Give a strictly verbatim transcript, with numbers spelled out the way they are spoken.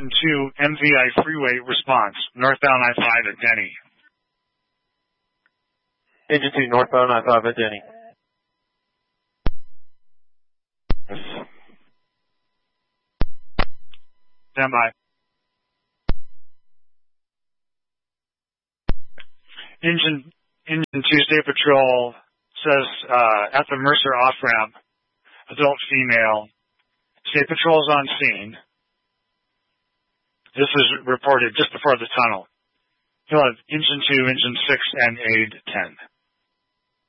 Engine two, M V I freeway response, northbound I five at Denny. Engine two, northbound I five at Denny. Stand by. Engine, Engine two, State Patrol says uh, at the Mercer off-ramp, adult female. State Patrol's on scene. This is reported just before the tunnel. He'll have Engine two, Engine six, and A I D ten.